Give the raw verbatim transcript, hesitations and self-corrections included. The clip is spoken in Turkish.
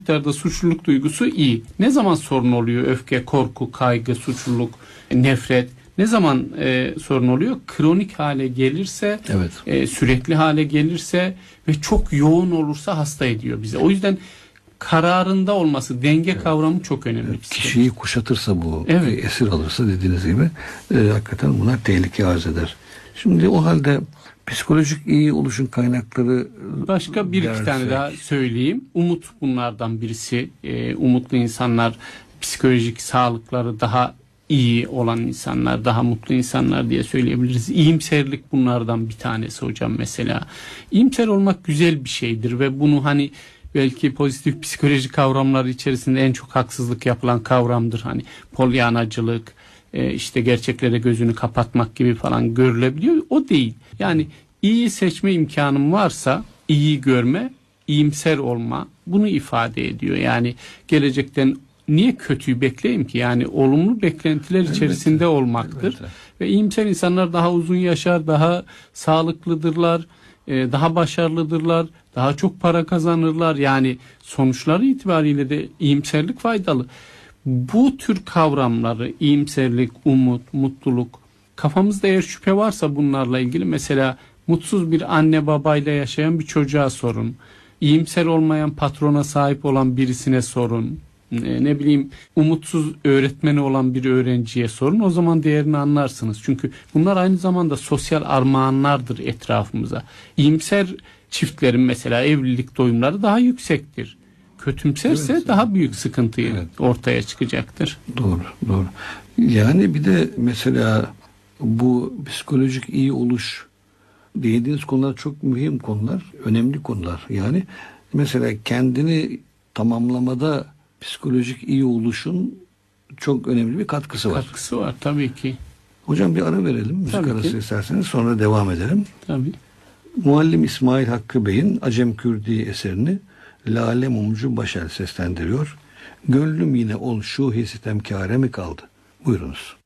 miktarda suçluluk duygusu iyi. Ne zaman sorun oluyor? Öfke, korku, kaygı, suçluluk, nefret. Ne zaman e, sorun oluyor? Kronik hale gelirse, evet. e, sürekli hale gelirse ve çok yoğun olursa hasta ediyor bize. O yüzden kararında olması, denge evet. kavramı çok önemli. Evet, kişiyi kuşatırsa bu, evet. esir alırsa dediğiniz gibi e, hakikaten bunlar tehlike arz eder. Şimdi o halde psikolojik iyi oluşun kaynakları başka bir dersek... iki tane daha söyleyeyim. Umut bunlardan birisi. E, umutlu insanlar, psikolojik sağlıkları daha iyi olan insanlar, daha mutlu insanlar diye söyleyebiliriz. İyimserlik bunlardan bir tanesi hocam mesela. İyimser olmak güzel bir şeydir ve bunu hani belki pozitif psikoloji kavramları içerisinde en çok haksızlık yapılan kavramdır. Hani polyanacılık, e, işte gerçeklere gözünü kapatmak gibi falan görülebiliyor. O değil. Yani iyi seçme imkanım varsa iyi görme, iyimser olma bunu ifade ediyor. Yani gelecekten niye kötüyü bekleyeyim ki? Yani olumlu beklentiler elbette, içerisinde olmaktır. Elbette. Ve iyimser insanlar daha uzun yaşar, daha sağlıklıdırlar, e, daha başarılıdırlar, daha çok para kazanırlar. Yani sonuçları itibariyle de iyimserlik faydalı. Bu tür kavramları, iyimserlik, umut, mutluluk, kafamızda eğer şüphe varsa bunlarla ilgili, mesela mutsuz bir anne babayla yaşayan bir çocuğa sorun. İyimser olmayan patrona sahip olan birisine sorun. Ne bileyim umutsuz öğretmeni olan bir öğrenciye sorun, o zaman değerini anlarsınız. Çünkü bunlar aynı zamanda sosyal armağanlardır etrafımıza. İyimser çiftlerin mesela evlilik doyumları daha yüksektir. Kötümserse evet, daha büyük sıkıntı evet. ortaya çıkacaktır. Doğru, doğru. Yani bir de mesela bu psikolojik iyi oluş değindiğiniz konular çok mühim konular, önemli konular. Yani mesela kendini tamamlamada psikolojik iyi oluşun çok önemli bir katkısı var. Katkısı var tabii ki. Hocam bir ara verelim. Müzik tabii arası ki. isterseniz sonra devam edelim. Tabii. Muallim İsmail Hakkı Bey'in Acem Kürdi eserini Lale Mumcu Başel seslendiriyor. Gönlüm yine ol şu sitemkâre mi kaldı? Buyurunuz.